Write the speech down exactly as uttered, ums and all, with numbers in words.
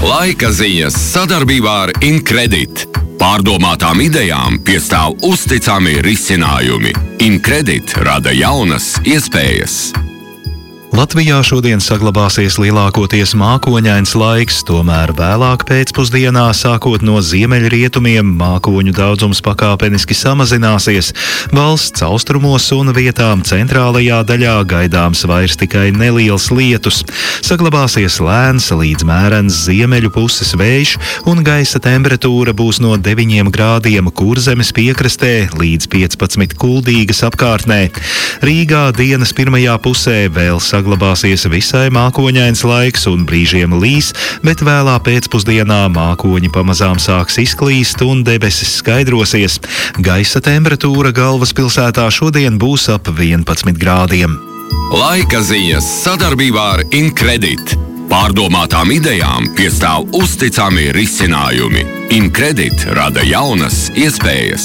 Laika ziņas sadarbībā ar Incredit. Pārdomātām idejām piestāv uzticami risinājumi. Incredit rada jaunas iespējas. Latvijā šodien saglabāsies lielākoties mākoņains laiks, tomēr vēlāk pēcpusdienā, sākot no ziemeļrietumiem, mākoņu daudzums pakāpeniski samazināsies. Valsts austrumos un vietām centrālajā daļā gaidāms vairs tikai neliels lietus. Saglabāsies lēns līdz mērens ziemeļu puses vējš, un gaisa temperatūra būs no deviņiem grādiem Kurzemes piekrastē līdz piecpadsmit Kuldīgas apkārtnē. Rīgā dienas pirmajā pusē vēl saglabāsies visai mākoņains laiks un brīžiem līs, bet vēlā pēcpusdienā mākoņi pamazām sāks izklīst un debesis skaidrosies. Gaisa temperatūra galvaspilsētā šodien būs ap vienpadsmit grādiem. Laika ziņas sadarbībā ar Incredit. Pārdomātām idejām piestāv uzticami risinājumi. Incredit rada jaunas iespējas.